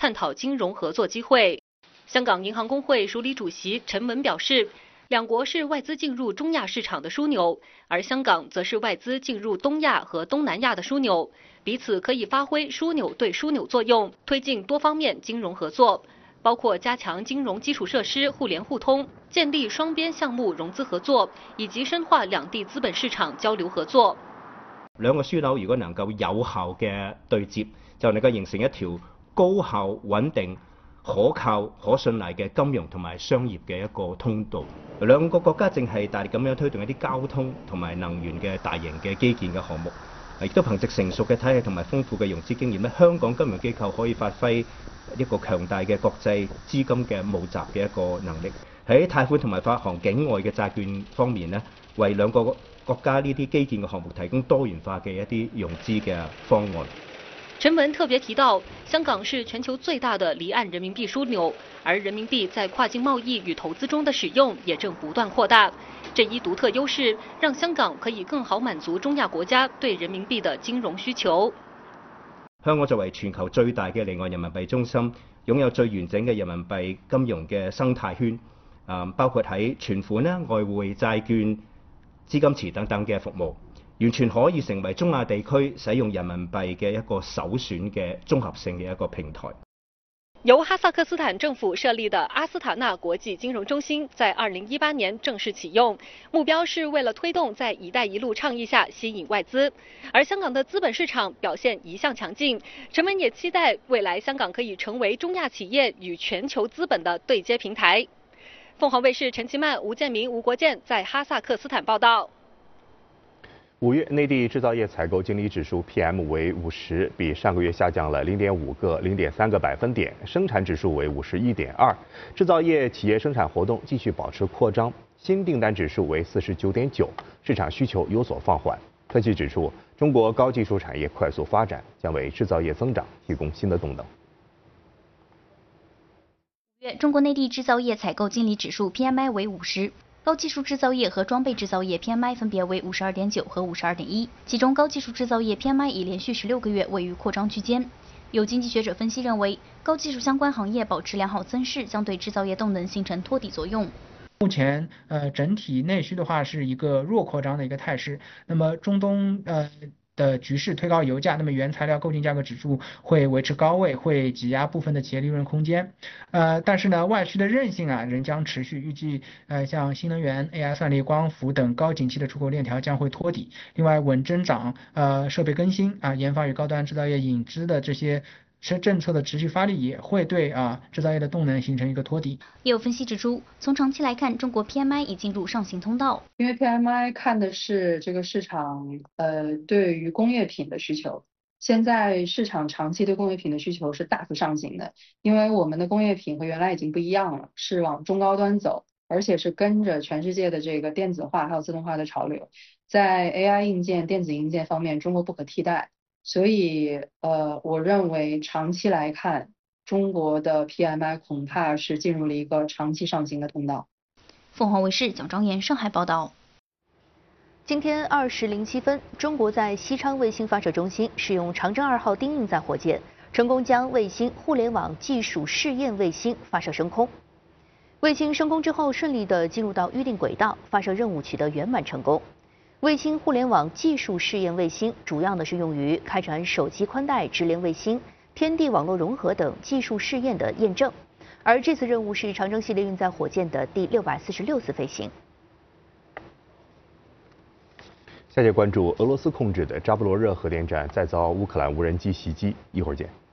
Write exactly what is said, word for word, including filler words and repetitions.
探讨金融合作机会。香港银行公会署理主席陈文表示，两国是外资进入中亚市场的枢纽，而香港则是外资进入东亚和东南亚的枢纽，彼此可以发挥枢纽对枢纽作用，推进多方面金融合作。 包括加強金融基礎設施互聯互通，建立雙邊項目融資合作，以及深化兩地資本市場交流合作。 兩個樞紐如果能夠有效嘅對接，就能夠形成一條高效、穩定、可靠、可信賴嘅金融同埋商業嘅一個通道。兩個國家正係大力咁樣推動一啲交通同埋能源嘅大型嘅基建嘅項目，亦都憑藉成熟嘅體系同埋豐富嘅融資經驗咧，香港金融機構可以發揮 一個強大嘅國際資金嘅募集嘅一個能力，喺貸款同埋發行境外嘅債券方面呢，為兩個國家呢啲基建嘅項目提供多元化嘅一啲融資嘅方案。 陳文特別提到，香港是全球最大的離岸人民幣樞紐，而人民幣在跨境貿易與投資中的使用也正不斷擴大。這一獨特優勢，讓香港可以更好滿足中亞國家對人民幣的金融需求。 香港作為全球最大嘅離岸人民幣中心，擁有最完整嘅人民幣金融嘅生態圈，啊，包括喺存款啦、外匯、債券、資金池等等嘅服務，完全可以成為中亞地區使用人民幣嘅一個首選嘅綜合性嘅一個平台。 由哈薩克斯坦政府設立的阿斯塔納國際金融中心在二零一八年正式啟用，目標是為了推動在“一帶一路”倡議下吸引外資。而香港的資本市場表現一向強勁，陳文也期待未來香港可以成為中亞企業與全球資本的對接平台。鳳凰衛視陳其曼、吳建明、吳國健在哈薩克斯坦報道。 五月內地製造業採購經理指數 P M 為五十，比上個月下降了零點五個、零點三個百分點。生產指數為五十一點二，製造業企業生產活動繼續保持擴張。新訂單指數為四十九點九，市場需求有所放緩。分析指出，中國高技術產業快速發展，將為製造業增長提供新的動能。 月，中國內地製造業採購經理指數 P M I 為五十。 高技術製造業和裝備製造業 P M I 分別為五十二點九和五十二點一，其中高技術製造業 P M I 已連續十六個月位於擴張區間。有經濟學者分析認為，高技術相關行業保持良好增勢，將對製造業動能形成托底作用。 目前，呃，整體內需的話是一個弱擴張的一個態勢。那麼中東，呃。 的局勢推高油價，那麼原材料購進價格指數會維持高位，會擠壓部分的企業利潤空間。呃，但是呢，外需的韌性啊仍將持續，預計呃像新能源、A I 算力、光伏等高景氣的出口鏈條將會托底。另外，穩增長、呃設備更新啊、研發與高端製造業引資的這些。 政策的持續發力也會對啊製造業的動能形成一個托底。 也有分析指出，從長期來看，中國 P M I 已進入上行通道。 因為 P M I 看的是這個市場，呃，對於工業品的需求。現在市場長期對工業品的需求是大幅上行的，因為我們的工業品和原來已經不一樣了，是往中高端走，而且是跟着全世界的這個電子化還有自動化的潮流。在 A I 硬件、電子硬件方面，中國不可替代。 所以，呃，我認為長期來看，中國的 P M I 恐怕是進入了一個長期上行的通道。 鳳凰衛視蔣章妍上海報道。 今天二時零七分，中國在西昌衛星發射中心使用長征二號丁運載火箭，成功將衛星互聯網技術試驗衛星發射升空。衛星升空之後，順利地進入到預定軌道，發射任務取得圓滿成功。 衛星互聯網技術試驗衛星主要呢是用於開展手機寬帶直連衛星、天地網絡融合等技術試驗的驗證，而這次任務是長征系列運載火箭的第六百四十六次飛行。 下節關注俄羅斯控制的扎波羅熱核電站再遭烏克蘭無人機襲擊，一會兒見。